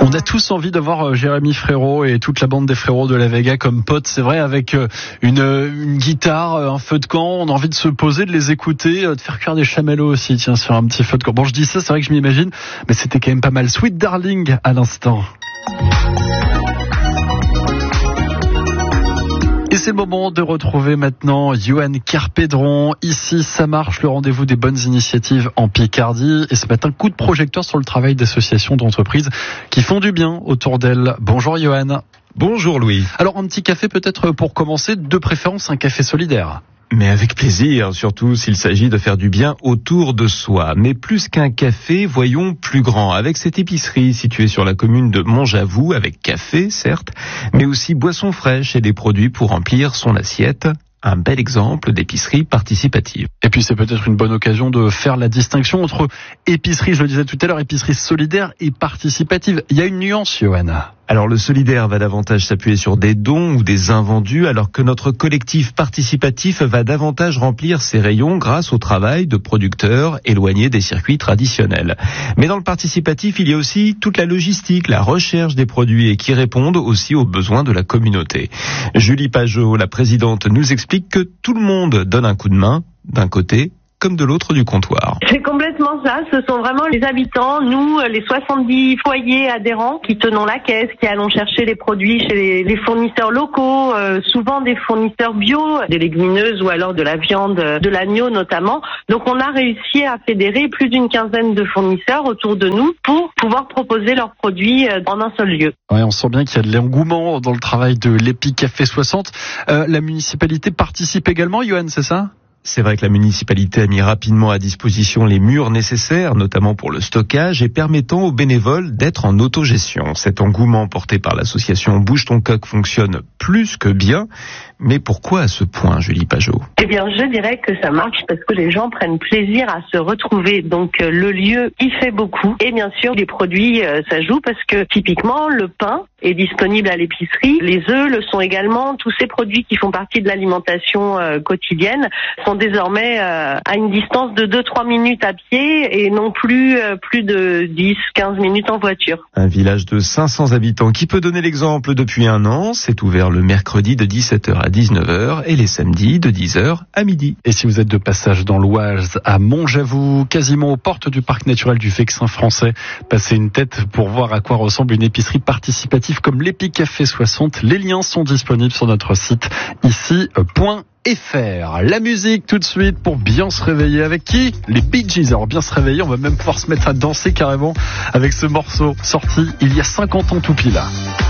On a tous envie d'avoir Jérémy Frérot et toute la bande des frérots de la Vega comme potes, c'est vrai, avec une guitare, un feu de camp. On a envie de se poser, de les écouter, de faire cuire des chamallows aussi, tiens, sur un petit feu de camp. Bon, je dis ça, c'est vrai que je m'imagine, mais c'était quand même pas mal. Sweet Darling à l'instant. Et c'est le moment de retrouver maintenant Johan Kerpédron. Ici, ça marche, le rendez-vous des bonnes initiatives en Picardie. Et ce matin, coup de projecteur sur le travail d'associations d'entreprises qui font du bien autour d'elles. Bonjour Johan. Bonjour Louis. Alors un petit café peut-être pour commencer, de préférence un café solidaire. Mais avec plaisir, surtout s'il s'agit de faire du bien autour de soi. Mais plus qu'un café, voyons plus grand. Avec cette épicerie située sur la commune de Montjavoux, avec café, certes, mais aussi boissons fraîches et des produits pour remplir son assiette. Un bel exemple d'épicerie participative. Et puis c'est peut-être une bonne occasion de faire la distinction entre épicerie, je le disais tout à l'heure, épicerie solidaire et participative. Il y a une nuance, Johan. Alors le solidaire va davantage s'appuyer sur des dons ou des invendus, alors que notre collectif participatif va davantage remplir ses rayons grâce au travail de producteurs éloignés des circuits traditionnels. Mais dans le participatif, il y a aussi toute la logistique, la recherche des produits et qui répondent aussi aux besoins de la communauté. Julie Pajot, la présidente, nous explique que tout le monde donne un coup de main, d'un côté comme de l'autre du comptoir. C'est complètement ça, ce sont vraiment les habitants, nous, les 70 foyers adhérents qui tenons la caisse, qui allons chercher les produits chez les fournisseurs locaux, souvent des fournisseurs bio, des légumineuses ou alors de la viande, de l'agneau notamment. Donc on a réussi à fédérer plus d'une quinzaine de fournisseurs autour de nous pour pouvoir proposer leurs produits en un seul lieu. Ouais, on sent bien qu'il y a de l'engouement dans le travail de l'Épic Café 60. La municipalité participe également, Johan, c'est ça ? C'est vrai que la municipalité a mis rapidement à disposition les murs nécessaires, notamment pour le stockage, et permettant aux bénévoles d'être en autogestion. Cet engouement porté par l'association Bouge ton coq fonctionne plus que bien. Mais pourquoi à ce point, Julie Pajot ? Eh bien, je dirais que ça marche parce que les gens prennent plaisir à se retrouver. Donc, le lieu y fait beaucoup. Et bien sûr, les produits, ça joue parce que typiquement, le pain est disponible à l'épicerie. Les œufs le sont également. Tous ces produits qui font partie de l'alimentation quotidienne sont désormais à une distance de 2-3 minutes à pied et non plus de 10-15 minutes en voiture. Un village de 500 habitants qui peut donner l'exemple depuis 1 an. C'est ouvert le mercredi de 17h à 19h et les samedis de 10h à midi. Et si vous êtes de passage dans l'Oise, à Montjavoux, quasiment aux portes du parc naturel du Vexin français, passez une tête pour voir à quoi ressemble une épicerie participative comme l'Épic Café 60. Les liens sont disponibles sur notre site ici.fr. La musique tout de suite pour bien se réveiller. Avec qui ? Les Bee Gees. Alors bien se réveiller, on va même pouvoir se mettre à danser carrément avec ce morceau sorti il y a 50 ans tout pile.